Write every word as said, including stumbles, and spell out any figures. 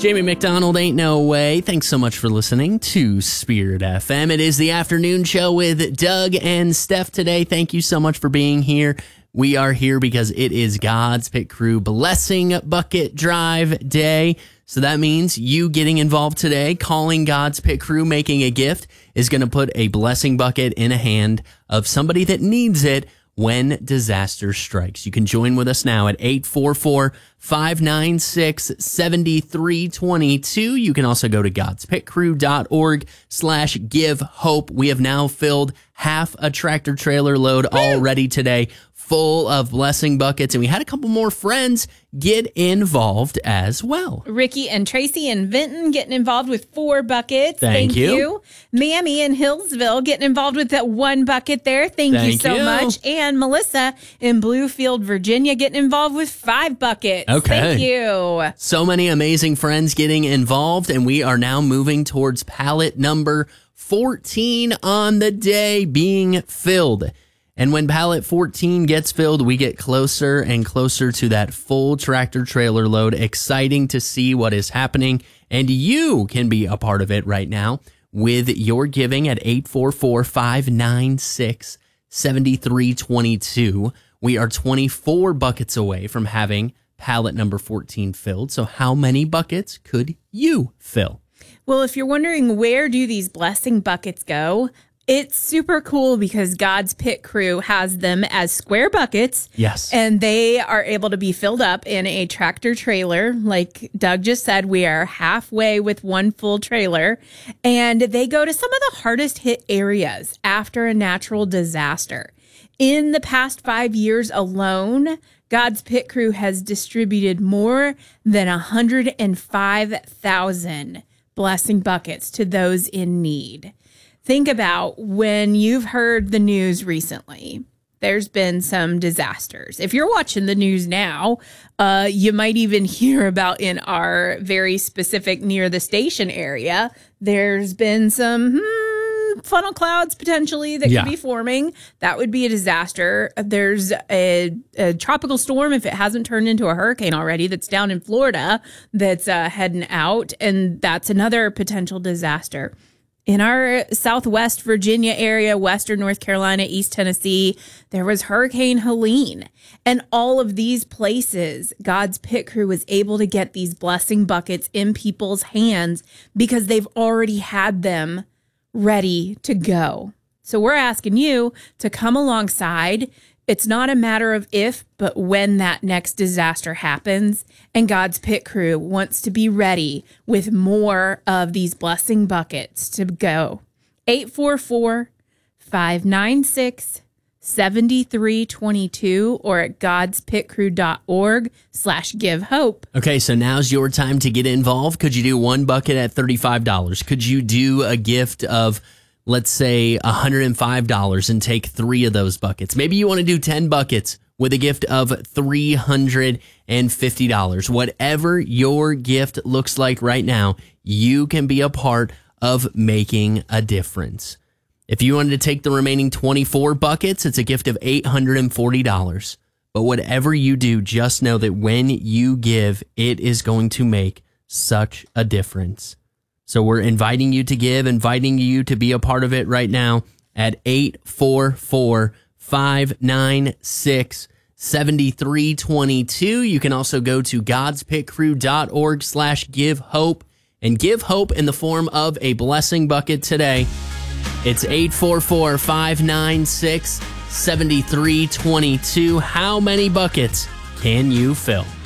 Jamie McDonald, Ain't No Way. Thanks so much for listening to Spirit F M. It is the afternoon show with Doug and Steph today. Thank you so much for being here. We are here because it is God's Pit Crew Blessing Bucket Drive Day. So that means you getting involved today, calling God's Pit Crew, making a gift, is going to put a blessing bucket in a hand of somebody that needs it when disaster strikes. You can join with us now at eight four four, five nine six, seven three two two. You can also go to godspitcrew.org slash give hope. We have now filled half a tractor trailer load already today, full of blessing buckets, and we had a couple more friends get involved as well. Ricky and Tracy and Vinton getting involved with four buckets. Thank, Thank you. you. Mammy in Hillsville getting involved with that one bucket there. Thank, Thank you so you. much. And Melissa in Bluefield, Virginia getting involved with five buckets. Okay. Thank you. So many amazing friends getting involved, and we are now moving towards pallet number fourteen on the day being filled. And when pallet fourteen gets filled, we get closer and closer to that full tractor trailer load. Exciting to see what is happening. And you can be a part of it right now with your giving at eight four four, five nine six, seven three two two. We are twenty-four buckets away from having pallet number fourteen filled. So how many buckets could you fill? Well, if you're wondering where do these blessing buckets go, it's super cool because God's Pit Crew has them as square buckets. Yes. And they are able to be filled up in a tractor trailer. Like Doug just said, we are halfway with one full trailer. And they go to some of the hardest hit areas after a natural disaster. In the past five years alone, God's Pit Crew has distributed more than one hundred five thousand blessing buckets to those in need. Think about when you've heard the news recently. There's been some disasters. If you're watching the news now, uh, you might even hear about in our very specific near the station area, there's been some hmm, funnel clouds potentially that Yeah. could be forming. That would be a disaster. There's a, a tropical storm, if it hasn't turned into a hurricane already, that's down in Florida that's uh, heading out. And that's another potential disaster. In our Southwest Virginia area, Western North Carolina, East Tennessee, there was Hurricane Helene. And all of these places, God's Pit Crew was able to get these blessing buckets in people's hands because they've already had them ready to go. So we're asking you to come alongside. It's not a matter of if, but when that next disaster happens. And God's Pit Crew wants to be ready with more of these blessing buckets to go. eight four four, five nine six, seven three two two or at godspitcrew.org slash give hope. Okay, so now's your time to get involved. Could you do one bucket at thirty-five dollars? Could you do a gift of, let's say, one hundred five dollars and take three of those buckets? Maybe you want to do ten buckets with a gift of three hundred fifty dollars. Whatever your gift looks like right now, you can be a part of making a difference. If you wanted to take the remaining twenty-four buckets, it's a gift of eight hundred forty dollars. But whatever you do, just know that when you give, it is going to make such a difference. So we're inviting you to give, inviting you to be a part of it right now at eight four four, five nine six, seven three two two. You can also go to godspitcrew.org slash give hope and give hope in the form of a blessing bucket today. It's eight four four, five nine six, seven three two two. How many buckets can you fill?